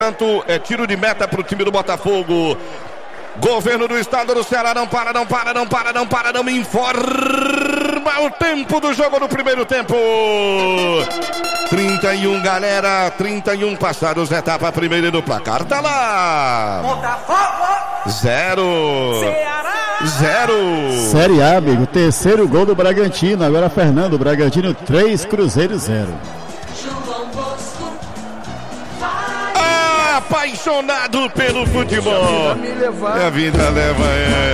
É tiro de meta para o time do Botafogo. Governo do estado do Ceará não para, não me informa o tempo do jogo no primeiro tempo. 31, galera, 31 passados, etapa primeira do placar, tá lá. Botafogo 0. Ceará 0. Série A, amigo, terceiro gol do Bragantino, agora Fernando, Bragantino 3, Cruzeiro 0. Apaixonado pelo futebol. A vida leva,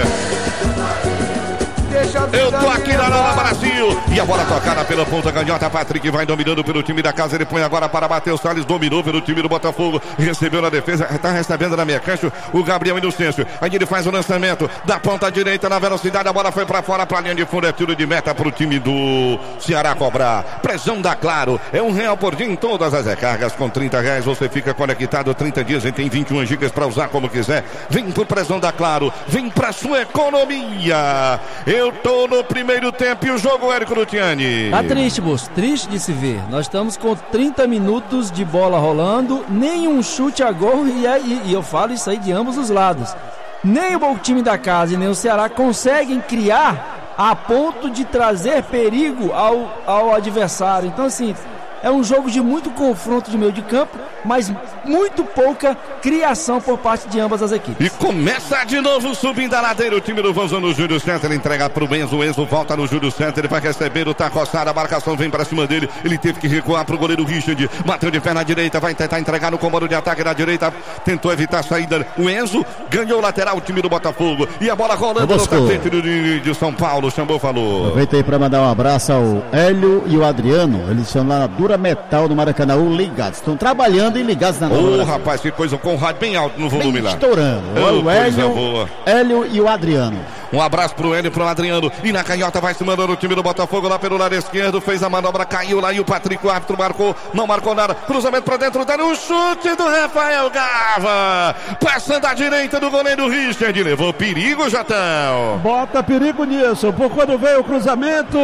Eu tô aqui na Nova Brasil. E a bola tocada pela ponta canhota. Patrick vai dominando pelo time da casa. Ele põe agora para bater. O Salles dominou pelo time do Botafogo. Recebeu na defesa. Tá recebendo na meia cancha o Gabriel Inocêncio. Aí ele faz o lançamento da ponta direita na velocidade. A bola foi para fora, para a linha de fundo. É tiro de meta para o time do Ceará cobrar. Pressão da Claro. É R$1 por dia em todas as recargas. Com R$30 você fica conectado 30 dias e tem 21 gigas para usar como quiser. Vem por pressão da Claro. Vem para sua economia. Eu tô no primeiro tempo e o jogo, Érico Lutiani. Tá triste, moço. Triste de se ver. Nós estamos com 30 minutos de bola rolando, nenhum chute a gol e eu falo isso aí de ambos os lados. Nem o time da casa e nem o Ceará conseguem criar a ponto de trazer perigo ao adversário. Então, assim, é um jogo de muito confronto de meio de campo, mas muito pouca criação por parte de ambas as equipes. E começa de novo subindo a ladeira o time do Vozão no Júlio César. Ele entrega pro Enzo. O Enzo volta no Júlio César. Ele vai receber o Tacossada. A marcação vem pra cima dele. Ele teve que recuar pro goleiro Richard. Bateu de pé na direita. Vai tentar entregar no comando de ataque na direita. Tentou evitar a saída. O Enzo ganhou o lateral. O time do Botafogo. E a bola rolando no tapete de São Paulo. Xambô falou. Aproveitei pra mandar um abraço ao Hélio e o Adriano. Eles estão lá na Dura Metal no Maracanã. Ligados. Estão trabalhando e ligados na Ô, rapaz, que coisa, com o rádio bem alto no volume lá. Estourando. O Hélio e o Adriano. Um abraço pro Hélio e pro Adriano. E na canhota vai se mandando o time do Botafogo lá pelo lado esquerdo. Fez a manobra, caiu lá e o Patrick, o árbitro, marcou. Não marcou nada. Cruzamento pra dentro, dando um chute do Rafael Gava. Passando à direita do goleiro Richard. Levou perigo, Jatão. Bota perigo nisso. Por quando veio o cruzamento,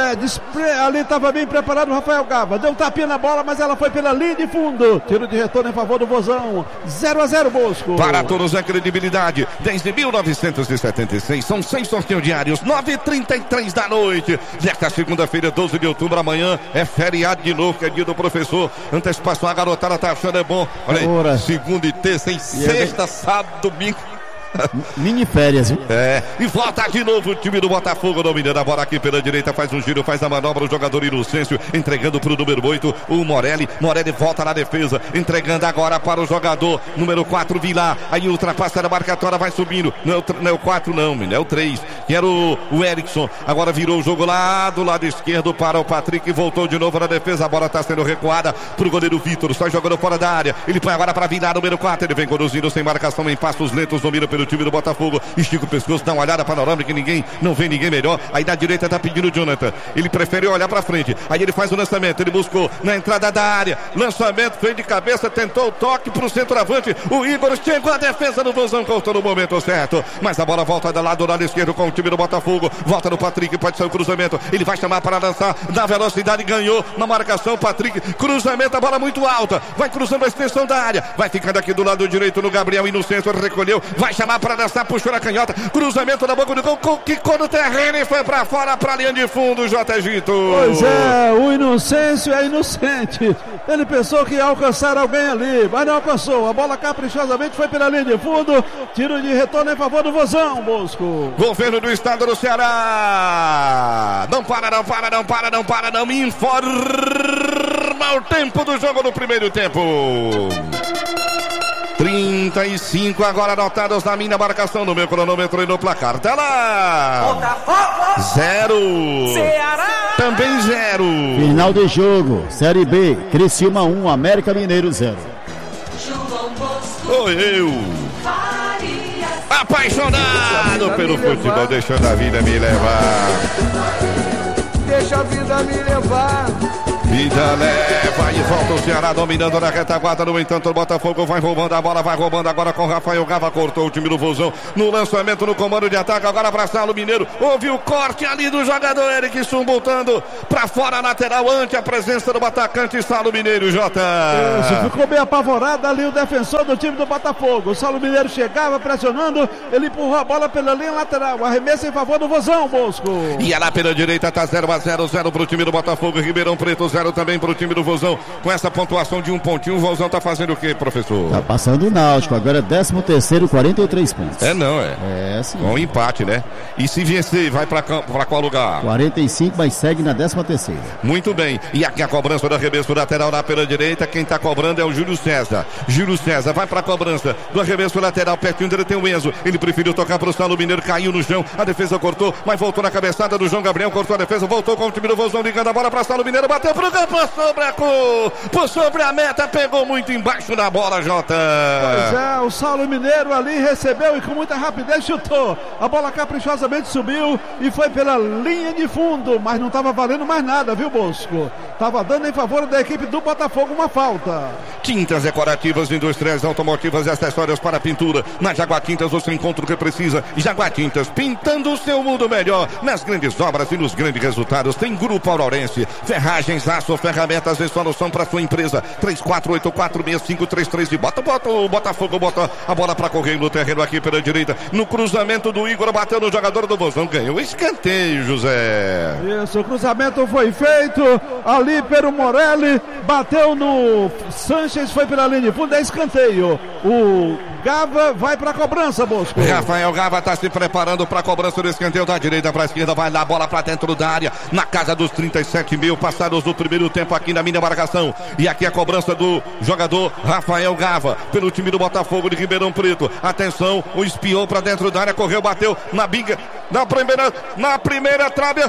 ali estava bem preparado o Rafael Gava. Deu um tapinha na bola, mas ela foi pela linha de fundo. Tiro de retorno em favor do Vozão. 0-0, Bosco. Para todos a credibilidade. Desde 1976. São 6 sorteios diários, 9h33 da noite. Nesta segunda-feira, 12 de outubro, amanhã é feriado de novo, que é dia do professor. Antecipação, a garotada tá achando é bom. Olha aí, segunda e terça, sexta, sábado, domingo. Mini férias, viu? E volta de novo o time do Botafogo, dominando a bola aqui pela direita, faz um giro, faz a manobra, o jogador Inocêncio, entregando pro número 8, o Morelli volta na defesa, entregando agora para o jogador número 4, Vilar, aí ultrapassa a marcatória, vai subindo, não é o 4 não, é o 3, que era o Erickson, agora virou o jogo lá do lado esquerdo para o Patrick, voltou de novo na defesa, a bola está sendo recuada pro goleiro Vitor, só jogando fora da área, ele põe agora para Vilar, número 4, ele vem conduzindo sem marcação, em passos lentos, domina pelo time do Botafogo, estica o pescoço, dá uma olhada panorâmica, ninguém não vê ninguém melhor, aí na direita tá pedindo o Jonathan, ele prefere olhar pra frente, aí ele faz o lançamento, ele buscou na entrada da área, lançamento, fez de cabeça, tentou o toque pro centroavante, o Igor chegou a defesa do Vozão, cortou no momento certo, mas a bola volta do lado esquerdo com o time do Botafogo, volta no Patrick, pode sair o cruzamento, ele vai chamar para lançar, na velocidade, ganhou na marcação, Patrick, cruzamento, a bola muito alta, vai cruzando a extensão da área, vai ficando aqui do lado direito no Gabriel Inocêncio, recolheu, vai chamar para dançar, puxou na canhota, cruzamento na boca do gol, quicou no terreno e foi para fora, para a linha de fundo, J. Gito. Pois é, o Inocêncio é inocente, ele pensou que ia alcançar alguém ali, mas não alcançou, a bola caprichosamente foi pela linha de fundo, tiro de retorno em favor do Vozão, Bosco. Governo do estado do Ceará, não para, me informa o tempo do jogo no primeiro tempo. 35 agora anotados na minha marcação, no meu cronômetro e no placar. Tá lá! Botafogo 0. Ceará também 0. Final de jogo, Série B, Criciúma 1, América Mineiro 0. Apaixonado pelo futebol, deixando a vida me levar. Deixa a vida me levar. Vida leva e volta o Ceará dominando na retaguarda. No entanto, o Botafogo vai roubando a bola, vai roubando agora com o Rafael Gava. Cortou o time do Vozão no lançamento, no comando de ataque. Agora para Saulo Mineiro. Houve o corte ali do jogador Erickson, botando para fora, lateral, ante a presença do atacante Saulo Mineiro, Jota. Isso, ficou bem apavorado ali o defensor do time do Botafogo. O Saulo Mineiro chegava pressionando, ele empurrou a bola pela linha lateral. Arremesso em favor do Vozão, Bosco. E lá pela direita tá 0-0, 0 pro time do Botafogo. Ribeirão Preto, 0 também pro time do Vozão. Com essa pontuação de um pontinho, o Vozão tá fazendo o quê, professor? Tá passando o Náutico, agora é 13º, 43 pontos. É, sim. Com empate, né? E se vencer, vai pra qual lugar? 45, mas segue na 13ª. Muito bem. E aqui a cobrança do arremesso lateral lá pela direita. Quem tá cobrando é o Júlio César. Júlio César vai pra cobrança do arremesso lateral. Pertinho dele tem o Enzo. Ele preferiu tocar pro Saulo Mineiro. Caiu no chão. A defesa cortou, mas voltou na cabeçada do João Gabriel. Cortou a defesa, voltou com o time do Vozão, ligando a bola pra Saulo Mineiro. Bateu pro campo, por sobre a meta. Pegou muito embaixo da bola, Jota. Pois é, o Saulo Mineiro ali recebeu e com muita rapidez chutou. A bola caprichosamente subiu e foi pela linha de fundo, mas não estava valendo mais nada, viu, Bosco? Estava dando em favor da equipe do Botafogo uma falta. Tintas decorativas, industriais, automotivas e acessórios para pintura. Na Jaguar Tintas você encontra o que precisa. Jaguar Tintas, pintando o seu mundo melhor. Nas grandes obras e nos grandes resultados. Tem Grupo Aurorense, ferragens, aço, ferramentas e solução para sua empresa. 34846533 de bota o Botafogo, bota a bola para correr no terreno aqui pela direita. No cruzamento do Igor, bateu no jogador do Vozão, ganhou escanteio, José. Isso, o cruzamento foi feito ali pelo Morelli, bateu no Sanches, foi pela linha de fundo, é escanteio. O Gava vai para a cobrança, Bosco. Rafael Gava está se preparando para a cobrança do escanteio da direita para a esquerda, vai lá, bola para dentro da área, na casa dos 37 mil passados no primeiro tempo aqui na minha marcação. E aqui a cobrança do jogador Rafael Gava pelo time do Botafogo de Ribeirão Preto. Atenção, o espiou para dentro da área, correu, bateu na binga, na primeira trave.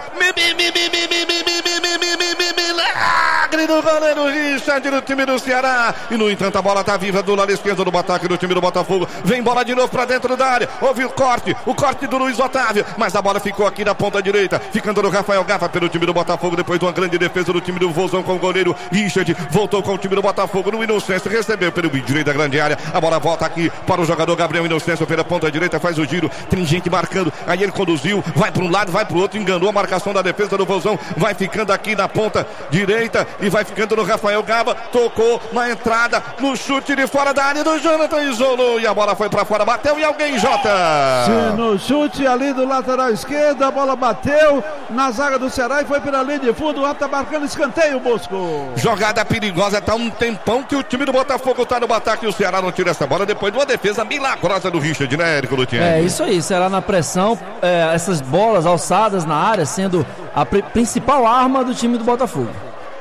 Milagre do goleiro Richard do time do Ceará. E no entanto a bola tá viva do lado esquerdo do ataque do time do Botafogo. Vem bola de novo pra dentro da área. Houve o corte do Luiz Otávio, mas a bola ficou aqui na ponta direita, ficando no Rafael Gava pelo time do Botafogo, depois de uma grande defesa do time do Vozão com o goleiro Richard. Voltou com o time do Botafogo no Inocêncio, recebeu pelo direito da grande área. A bola volta aqui para o jogador Gabriel Inocêncio pela ponta direita, faz o giro, tem gente marcando, aí ele conduziu, vai para um lado, vai para o outro, enganou a marcação da defesa do Vozão, vai ficando aqui na ponta direita e vai ficando no Rafael Gava, tocou na entrada, no chute de fora da área do Jonathan, isolou e a bola foi para fora, bateu em alguém, Jota. Sim, no chute ali do lateral esquerdo, a bola bateu na zaga do Ceará e foi pela linha de fundo, o Rato tá marcando escanteio, Bosco. Jogada perigosa, tá um tempão que o time do Botafogo tá no ataque e o Ceará não tira essa bola depois de uma defesa milagrosa do Richard, né, Érico Lutiano? É isso aí, Ceará na pressão, essas bolas alçadas na área sendo a principal arma do time do Botafogo.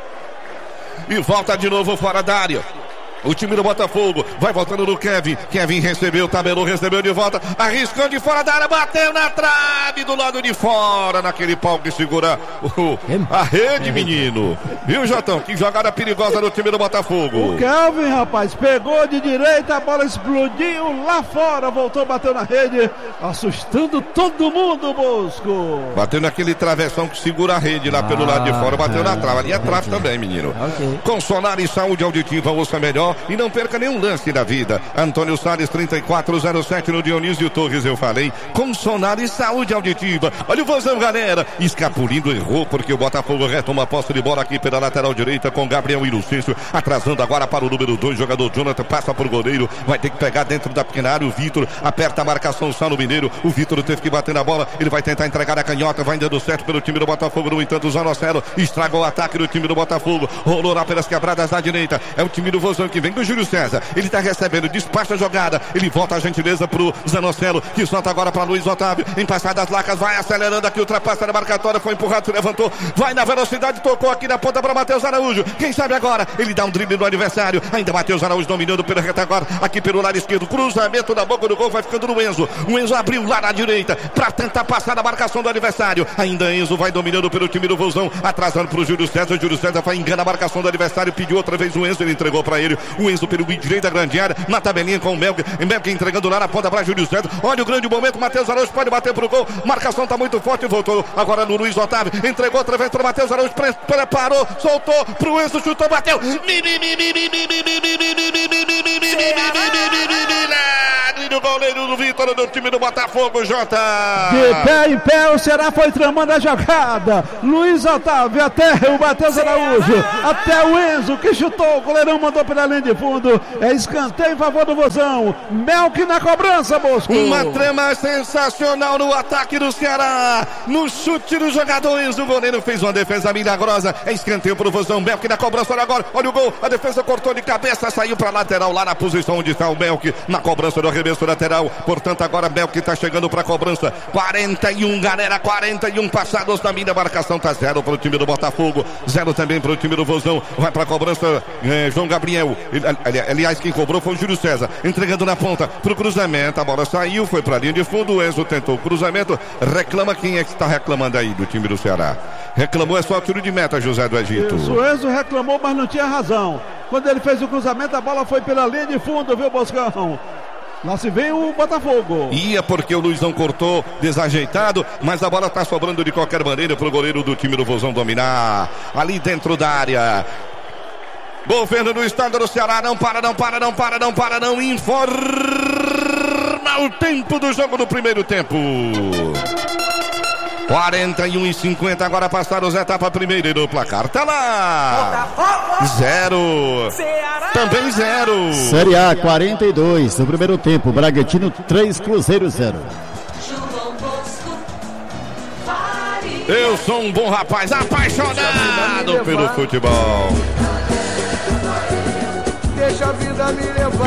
E volta de novo fora da área. O time do Botafogo vai voltando no Kevin. Kevin recebeu, tabelou, recebeu de volta. Arriscou de fora da área, bateu na trave do lado de fora. Naquele pau que segura a rede, menino. Viu, Jotão? Que jogada perigosa do time do Botafogo. O Kevin, rapaz, pegou de direita, a bola explodiu lá fora. Voltou, bateu na rede, assustando todo mundo, Bosco. Bateu naquele travessão que segura a rede lá pelo lado de fora. Bateu na trave. Ali é trave também, menino. Okay. Com Sonar e Saúde Auditiva, ouça melhor e não perca nenhum lance da vida. Antônio Salles 3407 no Dionísio Torres, eu falei. Com Sonar e Saúde Auditiva. Olha o Vozão, galera. Escapulindo, errou porque o Botafogo retoma a posse de bola aqui pela lateral direita com Gabriel Inocêncio, atrasando agora para o número 2, jogador Jonathan, passa por goleiro, vai ter que pegar dentro da pequena área. O Vitor aperta a marcação, Saulo Mineiro. O Vitor teve que bater na bola, ele vai tentar entregar a canhota, vai dando certo pelo time do Botafogo. No entanto, o Zanocelo estragou o ataque do time do Botafogo, rolou lá pelas quebradas da direita. É o time do Vozão que vem do Júlio César, ele está recebendo, despacha a jogada, ele volta a gentileza pro Zanocelo, que solta agora para Luiz Otávio, em passadas lacas, vai acelerando aqui, ultrapassa na marcatória, foi empurrado, se levantou, vai na velocidade, tocou aqui na ponta para Matheus Araújo, quem sabe agora, ele dá um drible no adversário, ainda Matheus Araújo dominando pela retaguarda, aqui pelo lado esquerdo, cruzamento na boca do gol, vai ficando no Enzo, o Enzo abriu lá na direita, para tentar passar na marcação do adversário, ainda Enzo vai dominando pelo time do Vozão, atrasando pro Júlio César vai engana a marcação do adversário, pediu outra vez o Enzo, ele entregou para ele, O Enzo pelo direito da grande área, na tabelinha com o Melk entregando lá na ponta para Júlio César. Olha o grande momento, Matheus Araújo pode bater pro gol, marcação tá muito forte, voltou agora no Luiz Otávio, entregou outra vez para Matheus Araújo, preparou, soltou pro Enzo, chutou, bateu. O goleiro do Vitor do time do Botafogo, Jota. De pé em pé, o Ceará foi tramando a jogada. Luiz Otávio até o Matheus Araújo, até o Enzo que chutou, o goleirão mandou pela linha de fundo. É escanteio em favor do Vozão. Melk na cobrança, Bosco. Uma trama sensacional no ataque do Ceará. No chute do jogador Enzo, o goleiro fez uma defesa milagrosa. É escanteio pro Vozão. Melk na cobrança, olha agora. Olha o gol. A defesa cortou de cabeça, saiu pra lateral, lá na posição onde está o Melk. Na cobrança do arremesso lateral. Portanto, agora Melk tá chegando pra cobrança. 41, galera. 41 passados na minha marcação. Tá 0 pro time do Botafogo. 0 também pro time do Vozão. Vai pra cobrança João Gabriel. Aliás, quem cobrou foi o Júlio César. Entregando na ponta pro cruzamento. A bola saiu, foi pra linha de fundo. O Enzo tentou o cruzamento. Reclama, quem é que está reclamando aí do time do Ceará? Reclamou, é só o tiro de meta, José do Egito. Isso, o Enzo reclamou, mas não tinha razão. Quando ele fez o cruzamento, a bola foi pela linha de fundo, viu, Boscão? Lá se vem o Botafogo. Ia porque o Luizão cortou desajeitado, mas a bola está sobrando de qualquer maneira para o goleiro do time do Vozão dominar. Ali dentro da área. Governo do estado do Ceará, não para. Informa o tempo do jogo do primeiro tempo. 41:50, agora passaram as etapas primeira e no placar tá lá. 0. Também 0. Série A, 42 no primeiro tempo. Bragantino 3, Cruzeiro 0. Eu sou um bom rapaz, apaixonado pelo futebol. Deixa a vida me levar.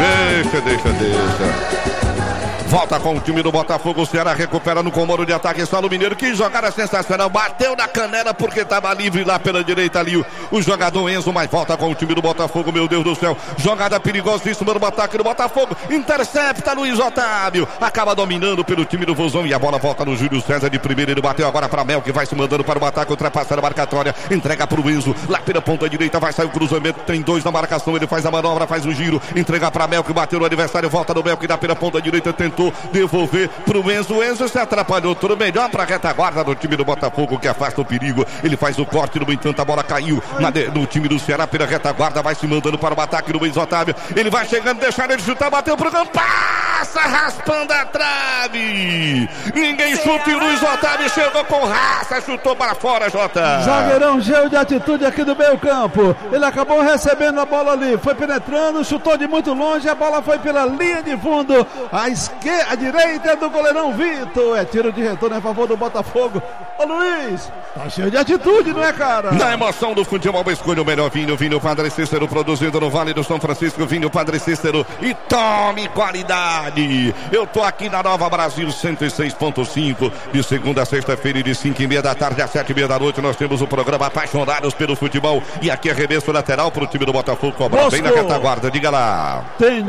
Deixa. Volta com o time do Botafogo, o Ceará recupera no comando de ataque, está no Mineiro, que jogada sensacional, bateu na canela porque estava livre lá pela direita ali o jogador Enzo, mas volta com o time do Botafogo, meu Deus do céu, jogada perigosíssima no ataque do Botafogo, intercepta Luiz Otávio, acaba dominando pelo time do Vozão e a bola volta no Júlio César de primeira, ele bateu agora para Mel, que vai se mandando para o ataque, ultrapassando a marcatória, entrega para o Enzo, lá pela ponta direita, vai sair o cruzamento, tem 2 na marcação, ele faz a manobra, faz o giro, entrega para Mel, que bateu no adversário, volta no Mel, que dá pela ponta direita, tentou devolver pro Enzo. O Enzo se atrapalhou tudo melhor pra retaguarda do time do Botafogo, que afasta o perigo. Ele faz o corte, no entanto a bola caiu no time do Ceará pela retaguarda, vai se mandando para o ataque do Luiz Otávio. Ele vai chegando, deixando ele chutar, bateu pro campo, passa raspando a trave. Ninguém chuta e o Luiz Otávio chegou com raça, chutou para fora, Jota. Zagueirão cheio de atitude aqui do meio campo. Ele acabou recebendo a bola ali, foi penetrando, chutou de muito longe, a bola foi pela linha de fundo. A esquerda, a direita é do goleirão Vitor. É tiro de retorno a favor do Botafogo. Ô Luiz, tá cheio de atitude, não é, cara? Na emoção do futebol, escolha o melhor vinho Padre Cícero, produzido no Vale do São Francisco, vinho Padre Cícero, e tome qualidade. Eu tô aqui na Nova Brasil 106.5, de segunda a sexta-feira e de 5:30 da tarde às 7:30 da noite, nós temos o programa Apaixonados pelo Futebol, e aqui arremesso lateral pro time do Botafogo, cobrar bem na retaguarda, diga lá.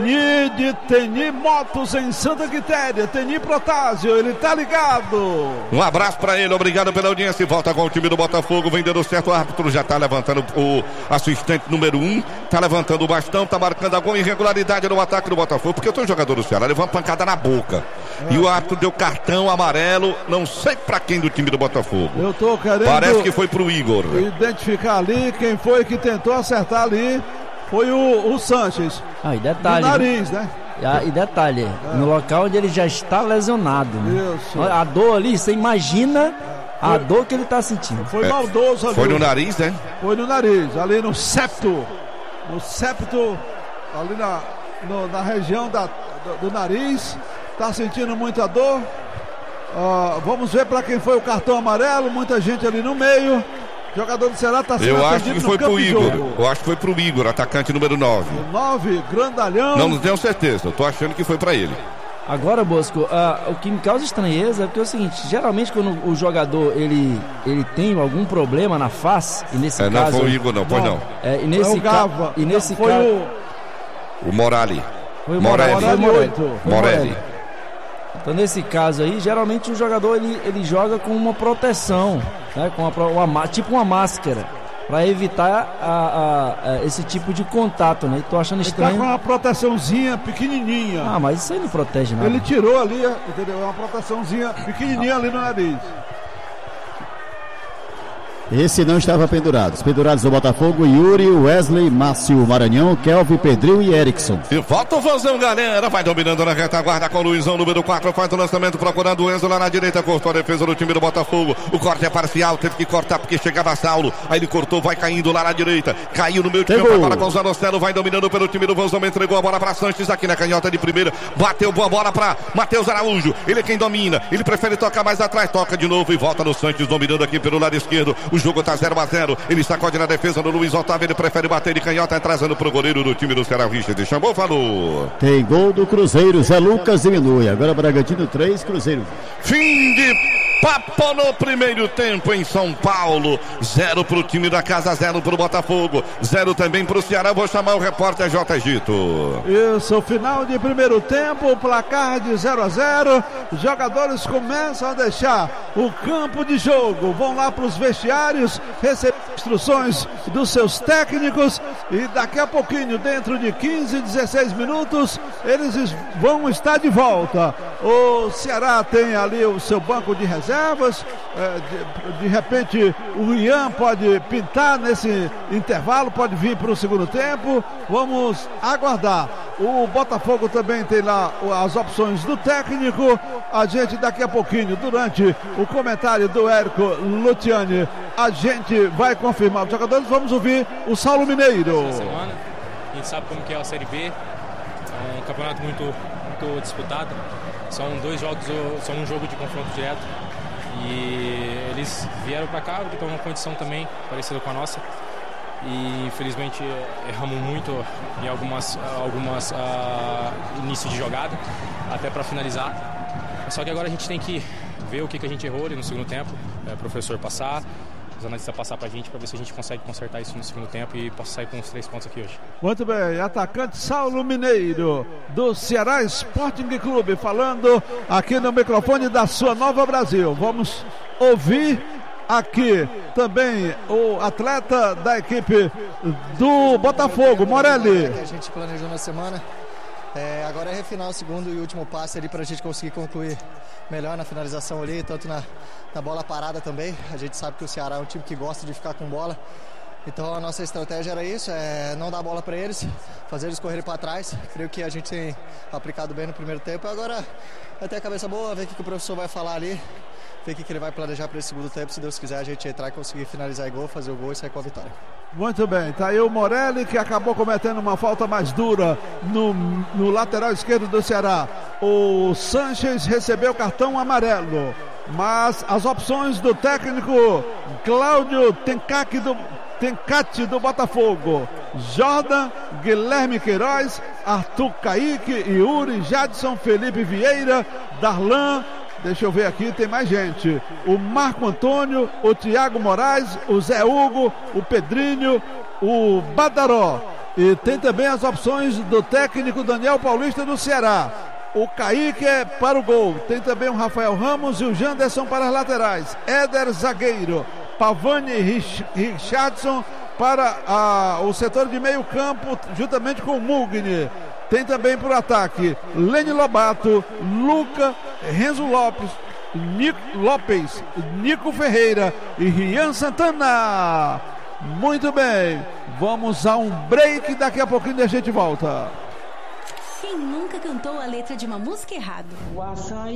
Teni Motos em Santa Quitéria, Teni Protásio, ele tá ligado. Um abraço pra ele, obrigado pela audiência. Volta com o time do Botafogo, vem dando certo. O árbitro já tá levantando, o assistente número 1 tá levantando o bastão, tá marcando alguma irregularidade no ataque do Botafogo, porque o jogador do Ceará levou uma pancada na boca. E o árbitro deu cartão amarelo, não sei pra quem do time do Botafogo. Eu tô querendo, parece que foi pro Igor. Identificar ali quem foi que tentou acertar ali. Foi o Sanches. E detalhe. No nariz, né? E detalhe, no local onde ele já está lesionado, né? Isso. A dor ali, você imagina a dor que ele está sentindo. Foi maldoso ali. Foi no nariz, né? Foi no nariz, ali no septo. No septo, ali na região do nariz. Está sentindo muita dor. Vamos ver para quem foi o cartão amarelo. Muita gente ali no meio. Jogador do Ceará está sendo atendido. Eu acho que foi pro Igor. Eu acho que foi pro Igor, atacante número 9. O 9, grandalhão. Não tenho certeza. Eu tô achando que foi pra ele. Agora, Bosco, o que me causa estranheza é porque é o seguinte, geralmente quando o jogador ele tem algum problema na face, e nesse caso... Não foi o Igor, não, pois não. E nesse caso... O Morali. Foi o Morelli. Então nesse caso aí, geralmente o jogador ele joga com uma proteção, né? Com tipo uma máscara. para evitar esse tipo de contato, né? E tô achando estranho. Ele tá com uma proteçãozinha pequenininha. Ah, mas isso aí não protege nada. Ele tirou ali, entendeu? Uma proteçãozinha pequenininha ali no nariz. Esse não estava pendurado. Os pendurados do Botafogo: Yuri, Wesley, Márcio, Maranhão, Kelvin, Pedrinho e Erickson. E volta o Vozão, galera. Vai dominando na retaguarda com o Luizão, número 4. Faz o lançamento procurando o Enzo lá na direita. Cortou a defesa do time do Botafogo. O corte é parcial. Teve que cortar porque chegava Saulo. Aí ele cortou, vai caindo lá na direita. Caiu no meio de campo agora com o Zanocelo. Vai dominando pelo time do Vozão. Entregou a bola para Sanches aqui na canhota de primeira. Bateu boa bola para Matheus Araújo. Ele é quem domina. Ele prefere tocar mais atrás. Toca de novo e volta no Sanches dominando aqui pelo lado esquerdo. O jogo tá 0-0. Ele sacode na defesa do Luiz Otávio. Ele prefere bater de canhota, trazendo pro goleiro do time do Ceará, Richard. Chamou, falou. Tem gol do Cruzeiro. Zé Lucas diminui. Agora Bragantino 3, Cruzeiro. Fim de papo no primeiro tempo em São Paulo. 0 pro time da casa, 0 pro Botafogo. 0 também pro Ceará. Vou chamar o repórter J. Gito. Isso, final de primeiro tempo, placar de 0-0. Os jogadores começam a deixar o campo de jogo, vão lá para os vestiários, receber instruções dos seus técnicos e daqui a pouquinho, dentro de 15, 16 minutos, eles vão estar de volta. O Ceará tem ali o seu banco de reservas, de repente o Ian pode pintar nesse intervalo, pode vir para o segundo tempo, vamos aguardar. O Botafogo também tem lá as opções do técnico. A gente daqui a pouquinho, durante o comentário do Érico Luciani, a gente vai confirmar os jogadores. Vamos ouvir o Saulo Mineiro. Essa semana, a gente sabe como que é a Série B, é um campeonato muito disputado. São 2 jogos, são um jogo de confronto direto. E eles vieram para cá porque estão numa condição também parecida com a nossa. E infelizmente erramos muito em algumas início de jogada, até para finalizar. Só que agora a gente tem que ver o que a gente errou ali no segundo tempo, o professor passar, os analistas passar pra gente, para ver se a gente consegue consertar isso no segundo tempo e posso sair com os 3 pontos aqui hoje. Muito bem, atacante Saulo Mineiro do Ceará Sporting Clube, falando aqui no microfone da Sua Nova Brasil. Vamos ouvir aqui também o atleta da equipe do Botafogo, Morelli. A gente planejou na semana. Agora é refinar o segundo e último passe ali para a gente conseguir concluir melhor na finalização ali, tanto na bola parada também. A gente sabe que o Ceará é um time que gosta de ficar com bola. Então a nossa estratégia era isso, não dar bola para eles, fazer eles correrem para trás. Creio que a gente tem aplicado bem no primeiro tempo. Agora vai ter a cabeça boa, ver o que o professor vai falar ali, ver o que ele vai planejar para esse segundo tempo. Se Deus quiser, a gente entrar e conseguir finalizar gol, fazer o gol e sair com a vitória. Muito bem, tá aí o Morelli, que acabou cometendo uma falta mais dura no lateral esquerdo do Ceará. O Sanches recebeu cartão amarelo, mas as opções do técnico Cláudio Tencati do Botafogo: Jordan, Guilherme Queiroz, Arthur Kaique, Yuri, Jadson, Felipe Vieira, Darlan. Deixa eu ver aqui, tem mais gente. O Marco Antônio, o Thiago Moraes, o Zé Hugo, o Pedrinho, o Badaró. E tem também as opções do técnico Daniel Paulista do Ceará. O Kaique é para o gol. Tem também o Rafael Ramos e o Janderson para as laterais. Éder zagueiro. Pavani Richardson para o setor de meio campo, juntamente com o Mugni. Tem também por ataque Lene Lobato, Luca, Renzo Lopes, Nico Ferreira e Rian Santana. Muito bem, vamos a um break, daqui a pouquinho a gente volta. Quem nunca cantou a letra de uma música errado?